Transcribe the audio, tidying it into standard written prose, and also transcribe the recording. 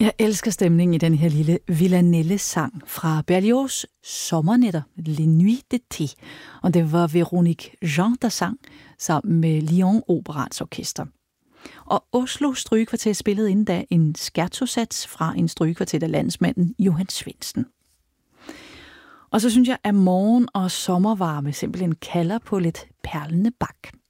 Jeg elsker stemningen i den her lille Villanelle-sang fra Berlioz' Sommernetter, Les Nuits d'été, og det var Véronique Jean, der sang sammen med Lyon Operans orkester. Og Oslo Strygekvartet spillede inden da en scherzosats fra en strygekvartet af landsmanden Johan Svendsen. Og så synes jeg, at morgen og sommervarme simpelthen kalder på lidt perlende bak.